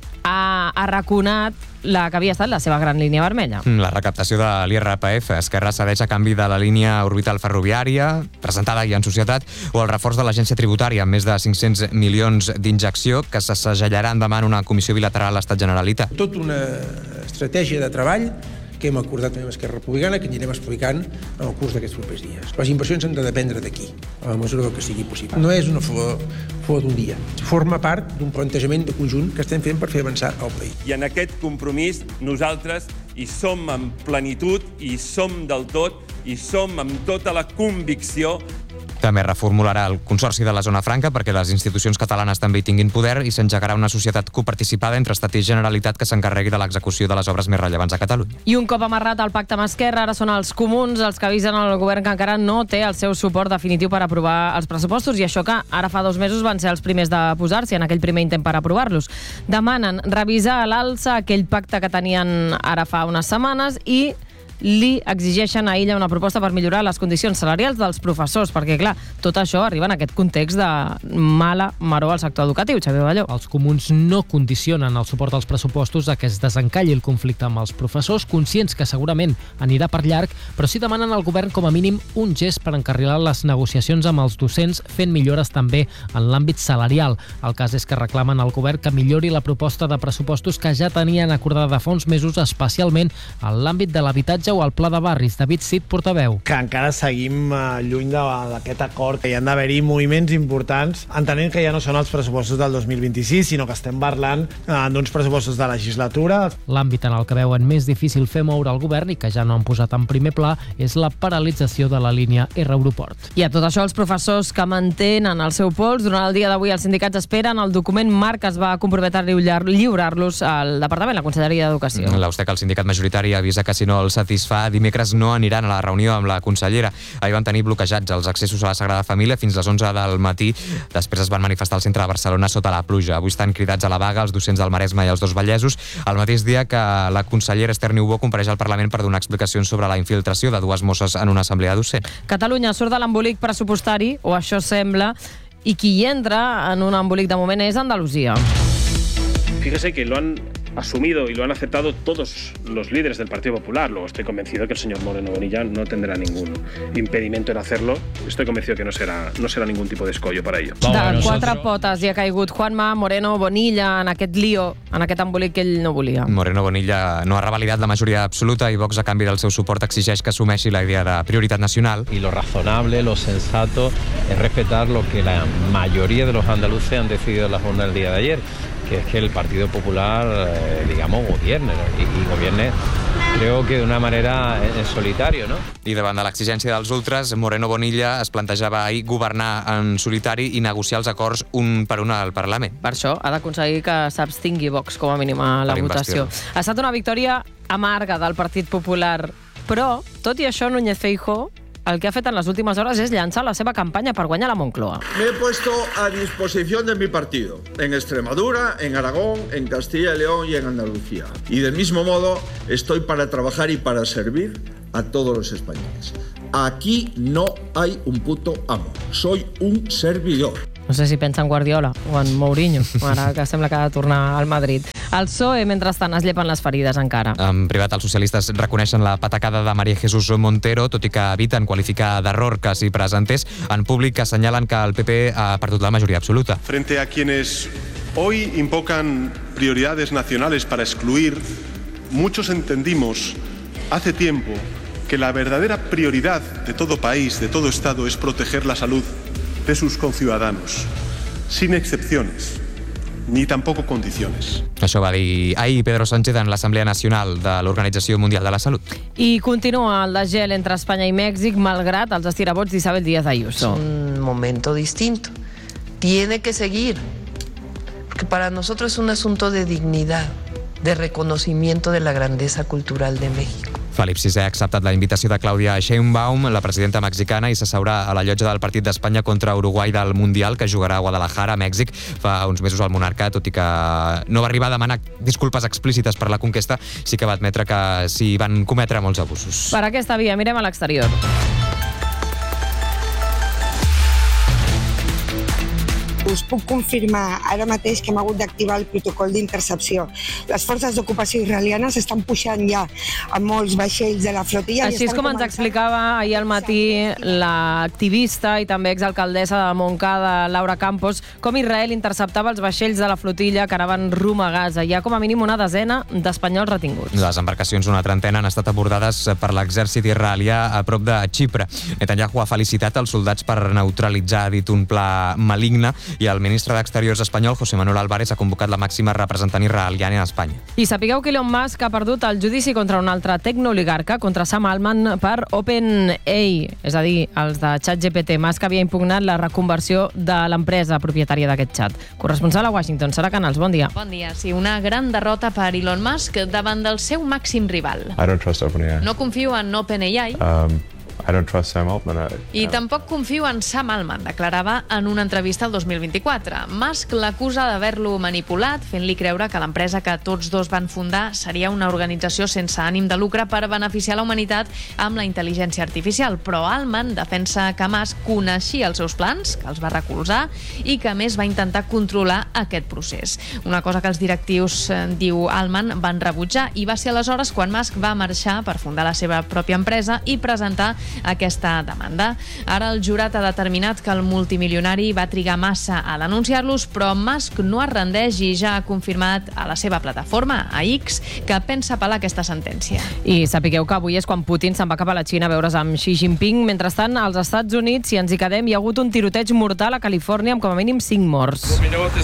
ha arraconat la que havia estat la seva gran línia vermella. La recaptació de l'I R P F. Esquerra cedeix a canvi de la línia orbital ferroviària, presentada ja en societat, o el reforç de l'agència tributària, amb més de cinc-cents milions d'injecció, que se segellaran demà en una comissió bilateral a l'Estat-Generalitat. Tot una estratègia de treball que hem acordat amb Esquerra Republicana, que anirem explicant en el curs d'aquests propers dies. Les inversions han de dependre d'aquí, a la mesura del que sigui possible. No és una flor, flor d'un dia. Forma part d'un plantejament de conjunt que estem fent per fer avançar el país. I en aquest compromís nosaltres hi som en plenitud, hi som del tot, hi som amb tota la convicció També reformularà el Consorci de la Zona Franca perquè les institucions catalanes també hi tinguin poder i s'engegarà una societat coparticipada entre Estat i Generalitat que s'encarregui de l'execució de les obres més rellevants a Catalunya. I un cop amarrat el pacte amb Esquerra, ara són els comuns els que avisen al govern que encara no té el seu suport definitiu per aprovar els pressupostos, i això que ara fa dos mesos van ser els primers de posar-s'hi en aquell primer intent per aprovar-los. Demanen revisar a l'alça aquell pacte que tenien ara fa unes setmanes i li exigeixen a ella una proposta per millorar les condicions salarials dels professors, perquè, clar, tot això arriba en aquest context de mala maror al sector educatiu. Xavier Balló. Els comuns no condicionen el suport als pressupostos a que es desencalli el conflicte amb els professors, conscients que segurament anirà per llarg, però sí demanen al govern com a mínim un gest per encarrilar les negociacions amb els docents, fent millores també en l'àmbit salarial. El cas és que reclamen al govern que millori la proposta de pressupostos que ja tenien acordada fa uns mesos, especialment en l'àmbit de l'habitatge o al pla de barris. David Cid, portaveu. Que encara seguim uh, lluny d'aquest acord, que hi han d'haver-hi moviments importants, entenent que ja no són els pressupostos del dos mil vint-i-sis, sinó que estem parlant uh, d'uns pressupostos de legislatura. L'àmbit en el que veuen més difícil fer moure el govern i que ja no han posat en primer pla és la paralització de la línia R Aeroport. I a tot això, els professors que mantenen el seu pols, durant el dia d'avui els sindicats esperen el document marc que es va comprometre a lliurar-los al Departament, la Conselleria d'Educació. L'Austec, el sindicat majoritari, avisa que si no el satisfà dimecres no aniran a la reunió amb la consellera. Ahir van tenir bloquejats els accessos a la Sagrada Família fins les onze del matí. Després es van manifestar al centre de Barcelona sota la pluja. Avui estan cridats a la vaga els docents del Maresme i els dos Vallesos, el mateix dia que la consellera Esther Niubó compareix al Parlament per donar explicacions sobre la infiltració de dues mosses en una assemblea docent. Catalunya surt de l'embolic pressupostari, o això sembla, i qui hi entra en un embolic de moment és Andalusia. Fíjese que lo han asumido y lo han aceptado todos los líderes del Partido Popular. Luego estoy convencido que el señor Moreno Bonilla no tendrá ningún impedimento en hacerlo. Estoy convencido que no será, no será ningún tipo de escollo para ello. De quatre potes hi ha caigut Juanma Moreno Bonilla en aquest lío, en aquest embolic que ell no volia. Moreno Bonilla no ha revalidat la majoria absoluta i Vox, a canvi del seu suport, exigeix que assumeixi la idea de prioritat nacional. Y lo razonable, lo sensato es respetar lo que la mayoría de los andaluces han decidido en la jornada del día de ayer, que es que el Partido Popular, eh, digamos, gobierne, y, y gobierne, creo que de una manera en solitario, ¿no? I davant de l'exigència dels ultras, Moreno Bonilla es plantejava ahir governar en solitari i negociar els acords un per un al Parlament. Per això ha d'aconseguir que s'abstingui Vox com a mínim a la votació. Ha estat una victòria amarga del Partit Popular, però, tot i això, Núñez Feijóo el que ha fet en les últimes hores és llançar la seva campanya per guanyar la Moncloa. Me he puesto a disposición de mi partido, en Extremadura, en Aragón, en Castilla y León y en Andalucía. Y del mismo modo, estoy para trabajar y para servir a todos los españoles. Aquí no hay un puto amo, soy un servidor. No sé si pensa en Guardiola o en Mourinho, ara que sembla que ha de tornar al Madrid. El P S O E, mentrestant, es llepen les ferides encara. En privat, els socialistes reconeixen la patacada de María Jesús Montero, tot i que eviten qualificar d'error que s'hi presentés. En públic assenyalen que el P P ha perdut la majoria absoluta. Frente a quienes hoy invocan prioridades nacionales para excluir, muchos entendimos hace tiempo que la verdadera prioridad de todo país, de todo Estado, es proteger la salud de sus conciudadanos, sin excepciones, ni tampoco condiciones. Això va dir ahir Pedro Sánchez en l'Assemblea Nacional de l'Organització Mundial de la Salut. I continua el desgel entre Espanya i Mèxic, malgrat els estirabots d'Isabel Díaz Ayuso. Un momento distinto. Tiene que seguir, porque para nosotros es un asunto de dignidad, de reconocimiento de la grandeza cultural de México. Felip sisè ha acceptat la invitació de Claudia Sheinbaum, la presidenta mexicana, i s'asseurà a la llotja del partit d'Espanya contra Uruguai del Mundial, que jugarà a Guadalajara, a Mèxic. Fa uns mesos el monarca, tot i que no va arribar a demanar disculpes explícites per la conquesta, sí que va admetre que s'hi van cometre molts abusos. Per aquesta via, mirem a l'exterior. Us puc confirmar ara mateix que hem hagut d'activar el protocol d'intercepció. Les forces d'ocupació israelianes estan pujant ja a molts vaixells de la flotilla. Així és com ens explicava ahir al matí l'activista i també exalcaldessa de Montcada, Laura Campos, com Israel interceptava els vaixells de la flotilla que anaven rumb a Gaza. Hi ha com a mínim una desena d'espanyols retinguts. Les embarcacions, una trentena, han estat abordades per l'exèrcit israelià a prop de Xipre. Netanyahu ha felicitat els soldats per neutralitzar, ha dit, un pla maligne, i el ministre d'Exteriors espanyol, José Manuel Álvarez, ha convocat la màxima representant israeliana a Espanya. I sapigueu que Elon Musk ha perdut el judici contra un altre tecnooligarca, contra Sam Altman, per OpenAI, és a dir, els de ChatGPT. Musk havia impugnat la reconversió de l'empresa propietària d'aquest xat. Corresponsal a Washington, Sara Canals, bon dia. Bon dia. Sí, una gran derrota per Elon Musk davant del seu màxim rival. I don't trust OpenAI. No confio en OpenAI. Um, I don't trust Sam Altman. I, I tampoc confio en Sam Altman, declarava en una entrevista el dos mil vint-i-quatre. Musk l'acusa d'haver-lo manipulat, fent-li creure que l'empresa que tots dos van fundar seria una organització sense ànim de lucre per beneficiar la humanitat amb la intel·ligència artificial. Però Altman defensa que Musk coneixia els seus plans, que els va recolzar i que a més va intentar controlar aquest procés. Una cosa que els directius, diu Altman, van rebutjar, i va ser aleshores quan Musk va marxar per fundar la seva pròpia empresa i presentar aquesta demanda. Ara el jurat ha determinat que el multimilionari va trigar massa a denunciar-los, però Musk no es rendeix i ja ha confirmat a la seva plataforma, a X, que pensa apel·lar aquesta sentència. I sapigueu que avui és quan Putin se'n va cap a la Xina a veure's amb Xi Jinping. Mentrestant, als Estats Units, si ens hi quedem, hi ha hagut un tiroteig mortal a Califòrnia amb com a mínim cinc morts.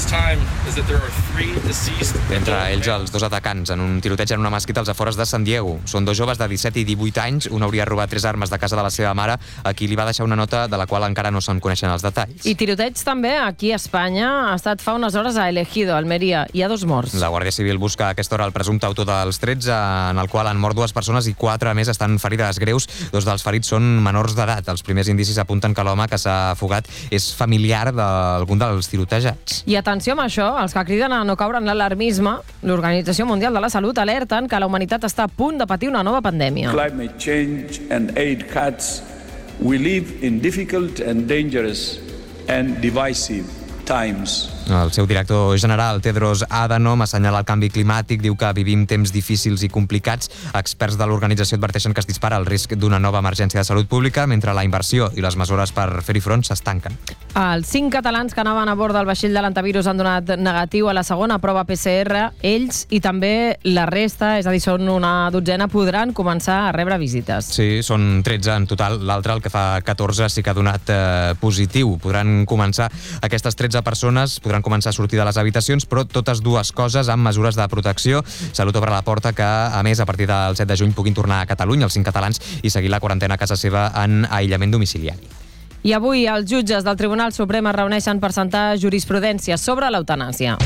Entre ells, els dos atacants en un tiroteig en una mesquita als afores de San Diego. Són dos joves de disset i divuit anys. Un hauria robat tres armes de casa de la seva mare, a qui li va deixar una nota de la qual encara no se'n coneixen els detalls. I tiroteig també aquí a Espanya. Ha estat fa unes hores a El Ejido, Almeria. Hi ha dos morts. La Guàrdia Civil busca a aquesta hora el presumpte autor dels trets, en el qual han mort dues persones i quatre més estan ferides greus. Dos dels ferits són menors d'edat. Els primers indicis apunten que l'home que s'ha fugat és familiar d'algun dels tirotejats. I atenció amb això, els que criden a no caure en l'alarmisme, l'Organització Mundial de la Salut alerten que la humanitat està a punt de patir una nova pandèmia. Climate change and aid cuts, we live in difficult and dangerous and divisive times. El seu director general, Tedros Adhanom, assenyala el canvi climàtic, diu que vivim temps difícils i complicats. Experts de l'organització adverteixen que es dispara el risc d'una nova emergència de salut pública, mentre la inversió i les mesures per fer-hi front s'estanquen. Els cinc catalans que anaven a bord del vaixell de l'antivirus han donat negatiu a la segona prova P C R. Ells i també la resta, és a dir, són una dotzena, podran començar a rebre visites. Sí, són tretze en total. L'altre, el que fa catorze, sí que ha donat eh, positiu. Podran començar, aquestes tretze persones podran començar a sortir de les habitacions, però totes dues coses amb mesures de protecció. Salut obre la porta que, a més, a partir del set de juny puguin tornar a Catalunya, els cinc catalans, i seguir la quarantena a casa seva en aïllament domiciliari. I avui els jutges del Tribunal Suprem es reuneixen per sentar jurisprudència sobre l'eutanàsia.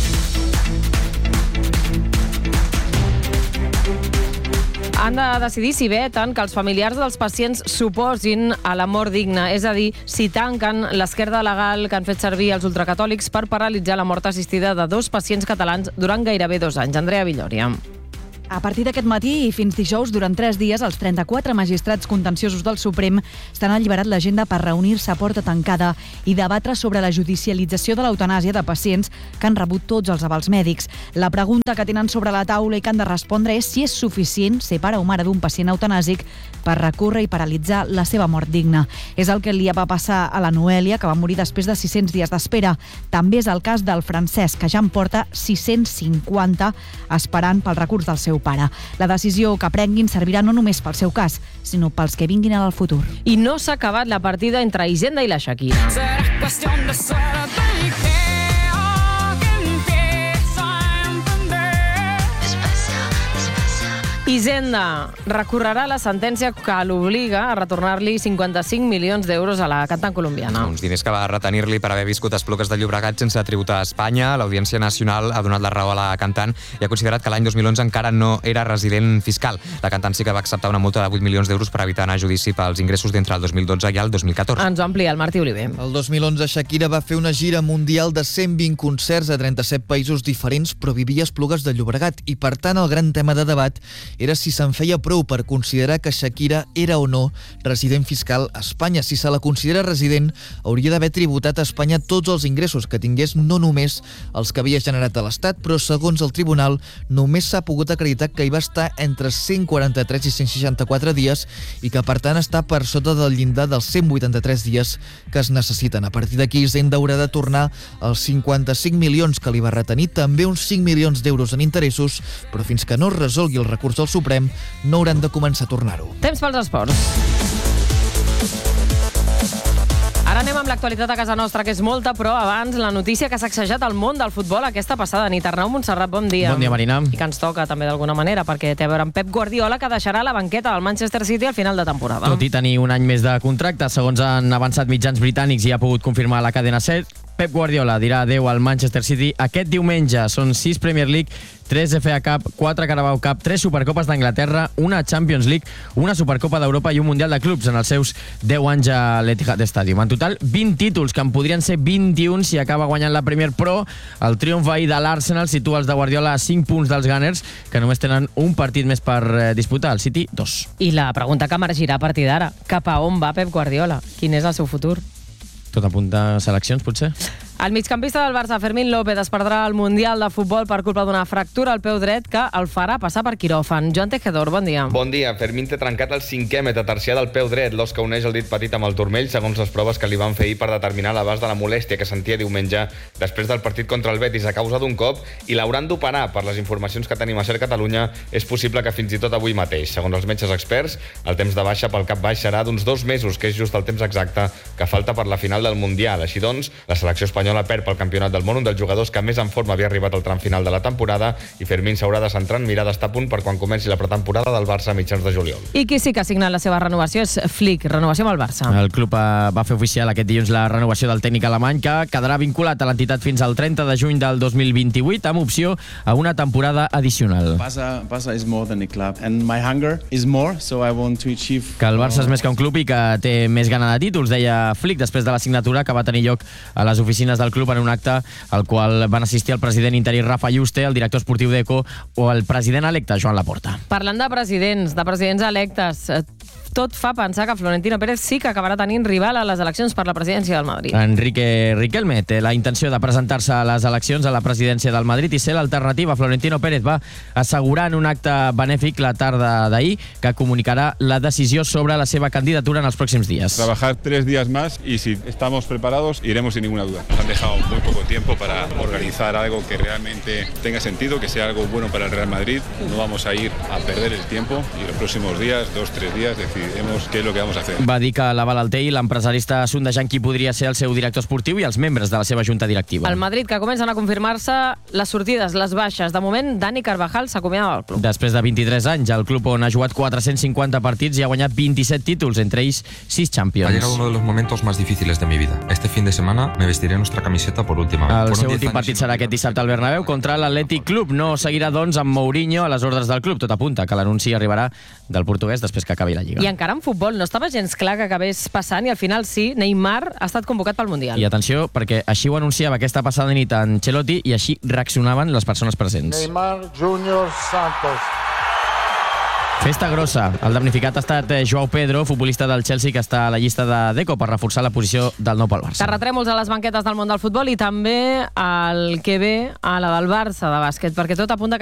Han de decidir si veten que els familiars dels pacients s'oposin a la mort digna, és a dir, si tanquen l'esquerda legal que han fet servir els ultracatòlics per paralitzar la mort assistida de dos pacients catalans durant gairebé dos anys. Andrea Villòria. A partir d'aquest matí i fins dijous, durant tres dies, els trenta-quatre magistrats contenciosos del Suprem s'han alliberat l'agenda per reunir-se a porta tancada i debatre sobre la judicialització de l'eutanàsia de pacients que han rebut tots els avals mèdics. La pregunta que tenen sobre la taula i que han de respondre és si és suficient ser pare o mare d'un pacient eutanàsic per recórrer i paralitzar la seva mort digna. És el que li va passar a la Noèlia, que va morir després de sis-cents dies d'espera. També és el cas del Francesc, que ja en porta sis-cents cinquanta esperant pel recurs del seu pare. La decisió que prenguin servirà no només pel seu cas, sinó pels que vinguin en el futur. I no s'ha acabat la partida entre Hisenda i la Shakira. Hisenda recorrerà la sentència que l'obliga a retornar-li cinquanta-cinc milions d'euros a la cantant colombiana. Uns diners que va retenir-li per haver viscut a Esplugues de Llobregat sense tributar a Espanya. L'Audiència Nacional ha donat la raó a la cantant i ha considerat que l'any dos mil onze encara no era resident fiscal. La cantant sí que va acceptar una multa de vuit milions d'euros per evitar anar a judici pels ingressos d'entre el dos mil dotze i el dos mil catorze. Ens ho amplia el Martí Oliver. El dos mil onze Shakira va fer una gira mundial de cent vint concerts a trenta-set països diferents, però vivia a Esplugues de Llobregat i, per tant, el gran tema de debat era si se'n feia prou per considerar que Shakira era o no resident fiscal a Espanya. Si se la considera resident, hauria d'haver tributat a Espanya tots els ingressos que tingués, no només els que havia generat a l'Estat, però segons el tribunal només s'ha pogut acreditar que hi va estar entre cent quaranta-tres i cent seixanta-quatre dies i que per tant està per sota del llindar dels cent vuitanta-tres dies que es necessiten. A partir d'aquí, Hisenda haurà de tornar els cinquanta-cinc milions que li va retenir, també uns cinc milions d'euros en interessos, però fins que no es resolgui el recurs del Suprem no hauran de començar a tornar-ho. Temps pels esports. Ara anem amb l'actualitat a casa nostra, que és molta, però abans la notícia que ha sacsejat el món del futbol aquesta passada nit. Arnau Montserrat, bon dia. Bon dia, Marina. I que ens toca també d'alguna manera, perquè té a veure amb Pep Guardiola, que deixarà la banqueta del Manchester City al final de temporada. Tot i tenir un any més de contracte, segons han avançat mitjans britànics i ha pogut confirmar la cadena set, Pep Guardiola dirà adeu al Manchester City aquest diumenge. Són sis Premier League, tres F A Cup, quatre Carabao Cup, tres Supercopes d'Anglaterra, una Champions League, una Supercopa d'Europa i un Mundial de Clubs en els seus deu anys a l'Etihad Stadium. En total, vint títols, que en podrien ser vint-i-un si acaba guanyant la Premier, però el triomf ahir de l'Arsenal situa els de Guardiola a cinc punts dels Gunners, que només tenen un partit més per disputar, el City, dos. I la pregunta que emergirà a partir d'ara, cap a on va Pep Guardiola? Quin és el seu futur? Tot apunta a seleccions, potser? El migcampista del Barça, Fermín López, es perdrà el Mundial de Futbol per culpa d'una fractura al peu dret que el farà passar per quiròfan. Joan Tejedor, bon dia. Bon dia. Fermín té trencat el cinquè metatarsià del peu dret, l'os que uneix el dit petit amb el turmell, segons les proves que li van fer ahir per determinar l'abast de la molèstia que sentia diumenge després del partit contra el Betis a causa d'un cop, i l'hauran d'operar. Per les informacions que tenim a Ser Catalunya, és possible que fins i tot avui mateix. Segons els metges experts, el temps de baixa pel cap baix serà d'uns dos mesos, que és just el temps exacte que falta per la final del Mundial. Així doncs, la selecció espanyola perd pel Campionat del Món un dels jugadors que més en forma havia arribat al tram final de la temporada, i Fermín s'haurà de centrar en mirar d'estar a punt per quan comenci la pretemporada del Barça a mitjans de juliol. I qui sí que ha signat la seva renovació és Flick, renovació amb el Barça. El club va fer oficial aquest dilluns la renovació del tècnic alemany, que quedarà vinculat a l'entitat fins al trenta de juny del dos mil vint-i-vuit, amb opció a una temporada addicional. Barça, Barça is more than a club, and my hunger is more, so I want to achieve... Que el Barça és més que un club i que té més gana de títols, deia Flick, després de la signatura que va tenir lloc a les oficines del club en un acte al qual van assistir el president interí Rafa Yuste, el director esportiu d'Eco o el president electe Joan Laporta. Parlant de presidents, de presidents electes, tot fa pensar que Florentino Pérez sí que acabarà tenint rival a les eleccions per la presidència del Madrid. Enrique Riquelme té la intenció de presentar-se a les eleccions a la presidència del Madrid i ser l'alternativa. Florentino Pérez va assegurar en un acte benèfic la tarda d'ahir que comunicarà la decisió sobre la seva candidatura en els pròxims dies. Trabajar tres días más y si estamos preparados iremos sin ninguna duda. Nos han dejado muy poco tiempo para organizar algo que realmente tenga sentido, que sea algo bueno para el Real Madrid. No vamos a ir a perder el tiempo y los próximos días, dos, tres días, decidiremos qué es lo que vamos a hacer. Va dir que l'aval al Tei, l'empresarista sondejant qui podria ser el seu director esportiu i els membres de la seva junta directiva. El Madrid, que comencen a confirmar-se les sortides, les baixes. De moment, Dani Carvajal s'acomiada del club. Després de vint-i-tres anys, el club on ha jugat quatre-cents cinquanta partits i ha guanyat vint-i-set títols, entre ells sis Champions. Ha llegado uno de los momentos más difíciles de mi vida. Este fin de semana me vestiré nuestra camiseta por última vez. El seu últim partit serà aquest dissabte al Bernabéu contra l'Atlètic Club. No seguirà, doncs, amb Mourinho a les ordres del club. Tot apunta que l'anunci arribarà del portuguès després que acabi la Lliga. I encara en futbol no estava gens clar que acabés passant i al final sí, Neymar ha estat convocat pel Mundial. I atenció, perquè així ho anunciava aquesta passada nit en Ancelotti i així reaccionaven les persones presents. Neymar Júnior Santos. Festa grossa. El damnificat ha estat Joao Pedro, futbolista del Chelsea, que està a la llista de Deco per reforçar la posició del nou pel Barça. Terratrèmols a les banquetes del món del futbol i també el que ve a la del Barça de bàsquet, perquè tot apunta